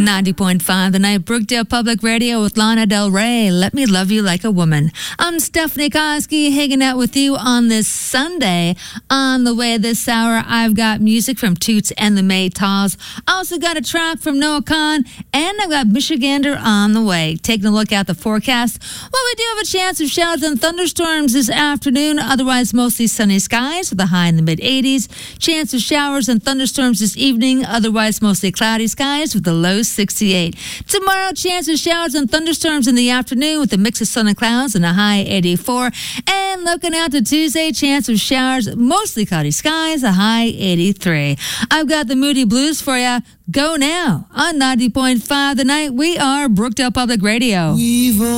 90.5 The Night, Brookdale Public Radio with Lana Del Rey. Let me love you like a woman. I'm Stephanie Koski, hanging out with you on this Sunday. On the way this hour, I've got music from Toots and the Maytals. I also got a track from Noah Kahan, and I've got Michigander on the way. Taking a look at the forecast. Well, we do have a chance of showers and thunderstorms this afternoon. Otherwise, mostly sunny skies with a high in the mid-80s. Chance of showers and thunderstorms this evening. Otherwise, mostly cloudy skies with a low 68. Tomorrow, chance of showers and thunderstorms in the afternoon with a mix of sun and clouds and a high 84. And looking out to Tuesday, chance of showers, mostly cloudy skies, a high 83. I've got the Moody Blues for you. Go now on 90.5 The Night. We are Brookdale Public Radio.